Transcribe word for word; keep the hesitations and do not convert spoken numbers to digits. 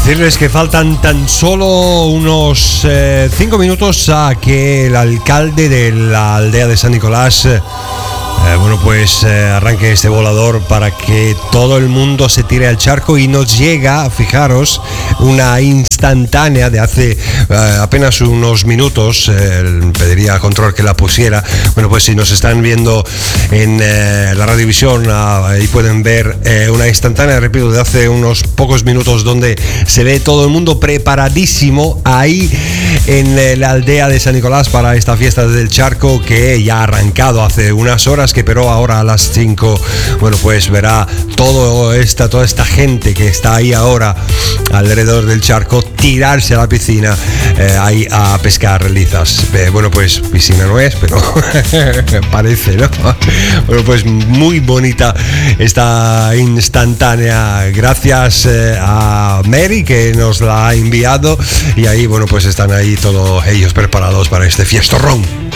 Decirles que faltan tan solo unos eh, cinco minutos a que el alcalde de la aldea de San Nicolás eh, eh, bueno pues eh, arranque este volador para que todo el mundo se tire al charco, y nos llega, fijaros, una instantánea de hace eh, apenas unos minutos. Eh, pediría a Control que la pusiera. Bueno, pues si nos están viendo en eh, la radiovisión, ah, ahí pueden ver eh, una instantánea, repito, de hace unos pocos minutos, donde se ve todo el mundo preparadísimo ahí en eh, la aldea de San Nicolás para esta fiesta del charco, que ya ha arrancado hace unas horas, que pero ahora a las cinco, bueno, pues verá todo esta, toda esta gente que está ahí ahora alrededor del charco tirarse a la piscina eh, ahí a pescar lizas. Eh, bueno, pues piscina no es, pero parece, ¿no? Bueno, pues muy bonita esta instantánea. Gracias eh, a Mary, que nos la ha enviado, y ahí, bueno, pues están ahí todos ellos preparados para este fiestorrón.